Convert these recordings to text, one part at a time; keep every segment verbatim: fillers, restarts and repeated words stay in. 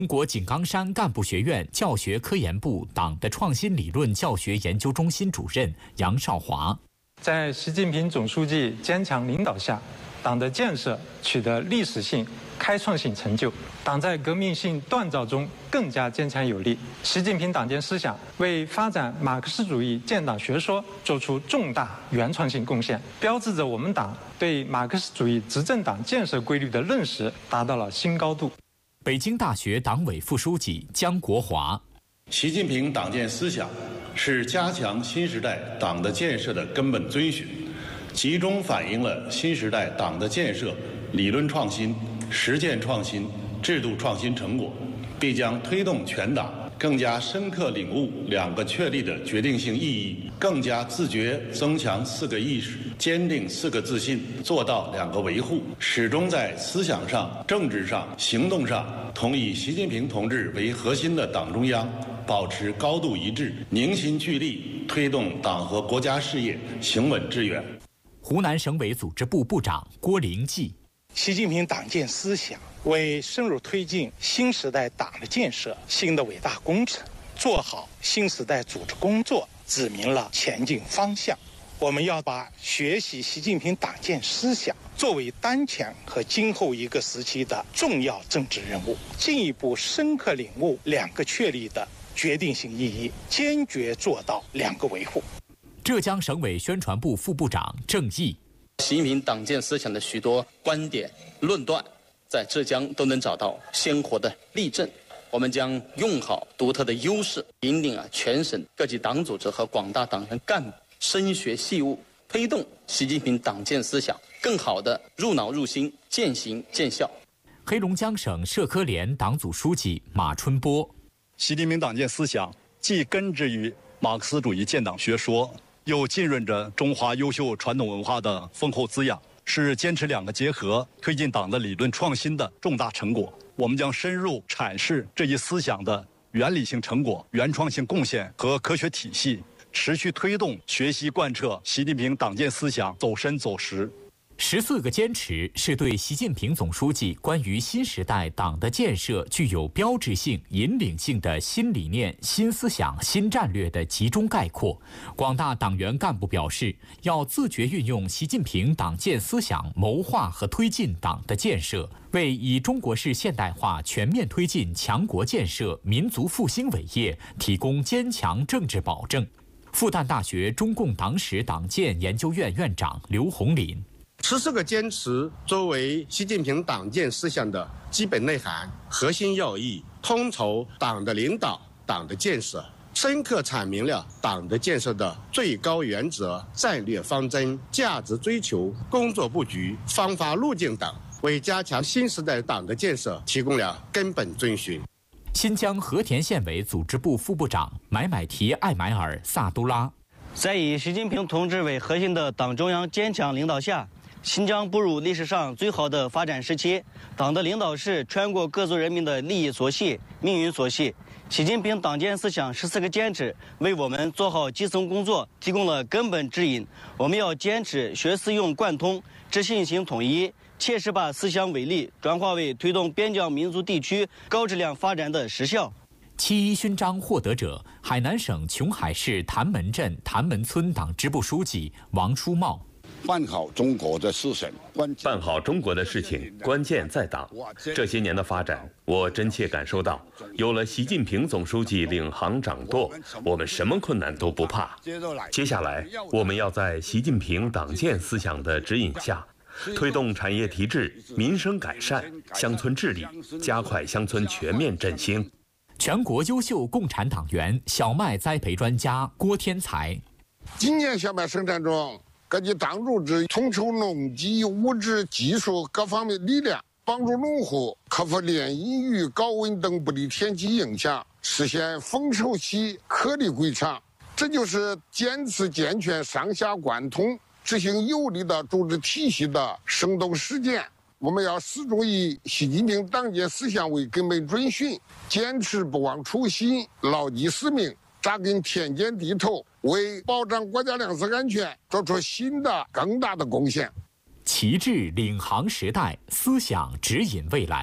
中国井冈山干部学院教学科研部党的创新理论教学研究中心主任杨少华， 在习近平总书记坚强领导下，党的建设取得历史性、开创性成就，党在革命性锻造中更加坚强有力。习近平党建思想为发展马克思主义建党学说做出重大原创性贡献，标志着我们党对马克思主义执政党建设规律的认识达到了新高度。 北京大学党委副书记姜国华， 习近平党建思想是加强新时代党的建设的根本遵循，集中反映了新时代党的建设理论创新、实践创新、制度创新成果，必将推动全党更加深刻领悟两个确立的决定性意义，更加自觉增强四个意识，坚定四个自信，做到两个维护，始终在思想上、政治上、行动上同以习近平同志为核心的党中央保持高度一致，凝心聚力，推动党和国家事业行稳致远。 湖南省委组织部部长郭灵济， 习近平党建思想为深入推进新时代党的建设新的伟大工程，做好新时代组织工作指明了前进方向。我们要把学习习近平党建思想作为当前和今后一个时期的重要政治任务，进一步深刻领悟两个确立的决定性意义，坚决做到两个维护。 浙江省委宣传部副部长郑毅， 习近平党建思想的许多观点论断在浙江都能找到鲜活的例证，我们将用好独特的优势，引领啊全省各级党组织和广大党员干部深学细悟，推动习近平党建思想更好的入脑入心，渐行渐效。 黑龙江省社科联党组书记马春波， 习近平党建思想既根植于马克思主义建党学说，又浸润着中华优秀传统文化的丰厚滋养，是坚持两个结合，推进党的理论创新的重大成果。我们将深入阐释这一思想的原理性成果、原创性贡献和科学体系，持续推动学习贯彻习近平党建思想走深走实。 十四个坚持是对习近平总书记关于新时代党的建设具有标志性、引领性的新理念、新思想、新战略的集中概括。广大党员干部表示，要自觉运用习近平党建思想，谋划和推进党的建设，为以中国式现代化全面推进强国建设、民族复兴伟业提供坚强政治保证。复旦大学中共党史党建研究院院长刘洪林， 十四个坚持作为习近平党建思想的基本内涵、核心要义，统筹党的领导、党的建设，深刻阐明了党的建设的最高原则、战略方针、价值追求、工作布局、方法路径等，为加强新时代党的建设提供了根本遵循。 新疆和田县委组织部副部长买买提艾买尔萨都拉， 在以习近平同志为核心的党中央坚强领导下，新疆步入历史上最好的发展时期，党的领导是全国各族人民的利益所系、命运所系。习近平党建思想十四个坚持为我们做好基层工作提供了根本指引。我们要坚持学思用贯通、知信行统一，切实把思想伟力转化为推动边疆民族地区高质量发展的实效。 七一勋章获得者，海南省琼海市潭门镇潭门村党支部书记王书茂。 办好中国的事情， 办好中国的事情，关键在党。这些年的发展，我真切感受到，有了习近平总书记领航掌舵，我们什么困难都不怕。接下来，我们要在习近平党建思想的指引下，推动产业提质、民生改善、乡村治理，加快乡村全面振兴。 全国优秀共产党员、小麦栽培专家郭天才， 今年小麦生产中，各级党组织统筹农机、物质、技术各方面力量，帮助农户克服连阴雨、高温等不利天气影响，实现丰收期颗粒归场。这就是坚持健全上下贯通、执行有力的组织体系的生动实践。我们要始终以习近平党建思想为根本遵循，坚持不忘初心，牢记使命，扎根田间地头，为保障国家粮食安全做出新的更大的贡献。 旗帜领航时代，思想指引未来。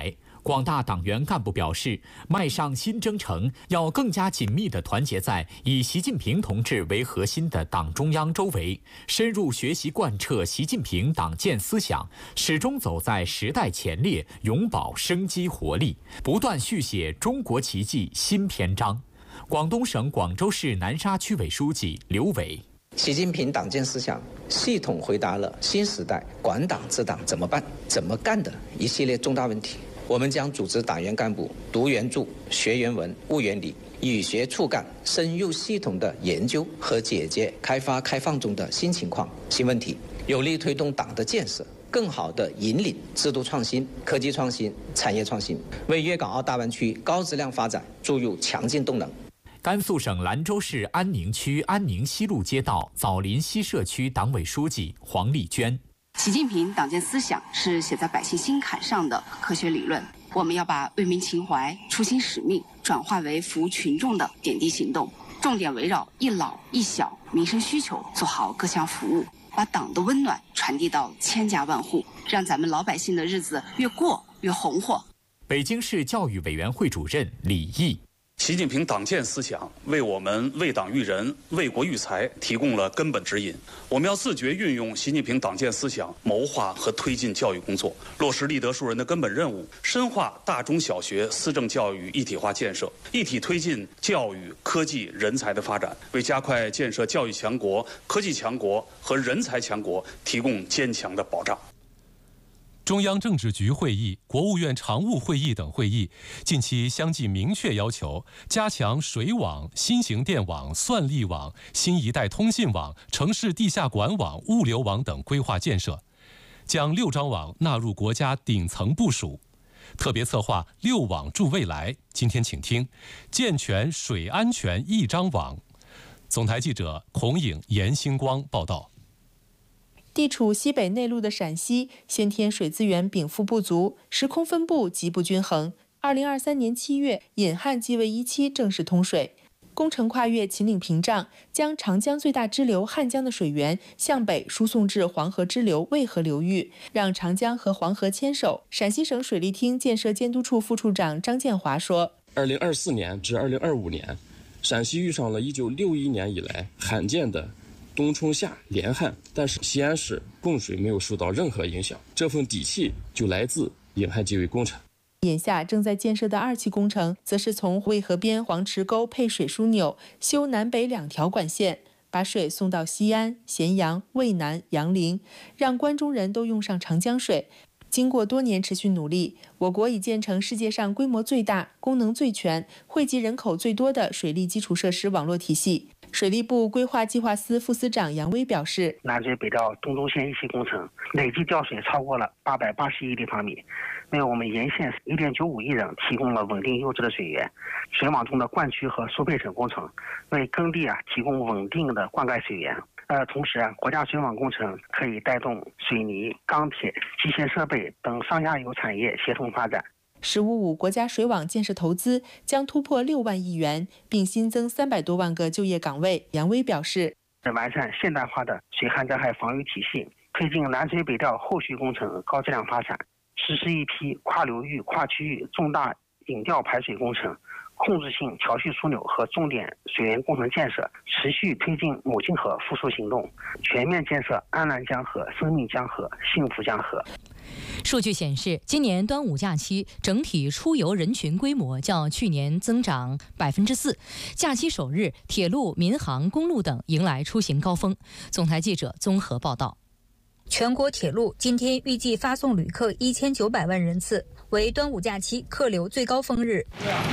广大党员干部表示，迈上新征程，要更加紧密地团结在以习近平同志为核心的党中央周围，深入学习贯彻习近平党建思想，始终走在时代前列，永葆生机活力，不断续写中国奇迹新篇章。广东省广州市南沙区委书记刘伟。 习近平党建思想系统回答了新时代管党治党怎么办、怎么干的一系列重大问题。我们将组织党员干部读原著、学原文、悟原理，与学促干，深入系统的研究和解决开发开放中的新情况、新问题，有力推动党的建设，更好地引领制度创新、科技创新、产业创新，为粤港澳大湾区高质量发展注入强劲动能。 甘肃省兰州市安宁区安宁西路街道枣林西社区党委书记黄丽娟。 习近平党建思想是写在百姓心坎上的科学理论，我们要把为民情怀、初心使命转化为服务群众的点滴行动，重点围绕一老一小民生需求做好各项服务，把党的温暖传递到千家万户，让咱们老百姓的日子越过越红火。 北京市教育委员会主任李毅。 习近平党建思想为我们为党育人、为国育才提供了根本指引。我们要自觉运用习近平党建思想，谋划和推进教育工作，落实立德树人的根本任务，深化大中小学思政教育一体化建设，一体推进教育、科技、人才的发展，为加快建设教育强国、科技强国和人才强国提供坚强的保障。 中央政治局会议、国务院常务会议等会议近期相继明确要求加强水网、新型电网、算力网、新一代通信网、城市地下管网、物流网等规划建设，将六张网纳入国家顶层部署。特别策划六网助未来，今天请听健全水安全一张网。总台记者孔颖、严星光报道。 地处西北内陆的陕西，先天水资源禀赋不足，时空分布极不均衡。二零二三年七月，引汉济渭一期正式通水，工程跨越秦岭屏障，将长江最大支流汉江的水源向北输送至黄河支流渭河流域，让长江和黄河牵手。陕西省水利厅建设监督处副处长张建华说： 二零二四年至二零二五年，陕西遇上了一九六一年以来罕见的冬冲夏连旱，但是西安市供水没有受到任何影响，这份底气就来自引汉济渭工程。 眼下正在建设的二期工程，则是从渭河边黄池沟配水枢纽，修南北两条管线，把水送到西安、咸阳、渭南、杨凌，让关中人都用上长江水。经过多年持续努力，我国已建成世界上规模最大、功能最全、惠及人口最多的水利基础设施网络体系。水利部规划计划司副司长杨威表示， 南水北调东中线一期工程累计调水超过了八百八十亿立方米，为我们沿线 一点九五亿人提供了稳定优质的水源。水网中的灌区和输配省工程为耕地啊提供稳定的灌溉水源。呃，同时啊，国家水网工程可以带动水泥、钢铁、机械设备等上下游产业协同发展。 十五五国家水网建设投资将突破六万亿元，并新增三百多万个就业岗位。杨威表示， 完善现代化的水旱灾害防御体系，推进南水北调后续工程高质量发展，实施一批跨流域、跨区域重大引调排水工程、控制性调蓄枢纽和重点水源工程建设，持续推进母亲河复苏行动，全面建设安澜江河、生命江河、幸福江河。 数据显示，今年端午假期整体出游人群规模较去年增长百分之四。假期首日，铁路、民航、公路等迎来出行高峰。总台记者综合报道。 全国铁路今天预计发送旅客一千九百万人次，为端午假期客流最高峰日。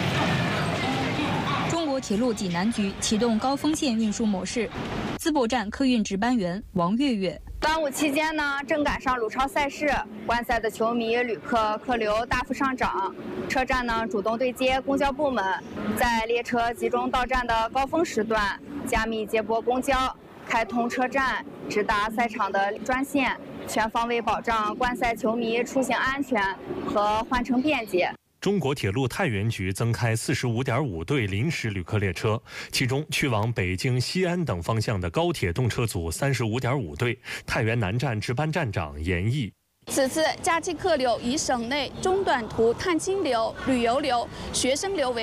中国铁路济南局启动高峰线运输模式，淄博站客运值班员王月月。 端午期间呢，正赶上鲁超赛事，观赛的球迷、旅客客流大幅上涨。车站呢主动对接公交部门，在列车集中到站的高峰时段，加密接驳公交，开通车站直达赛场的专线，全方位保障观赛球迷出行安全和换乘便捷。 中国铁路太原局增开四十五点五对临时旅客列车，其中去往北京、西安等方向的高铁动车组三十五点五对。太原南站值班站长严毅。 此次假期客流以省内中短途探亲流、旅游流、学生流为